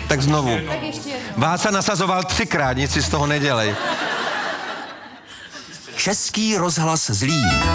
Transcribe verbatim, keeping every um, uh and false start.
Tak znovu. Tak ještě jednou. Váca nasazoval třikrát, nic si z toho nedělej. Český rozhlas Zlín.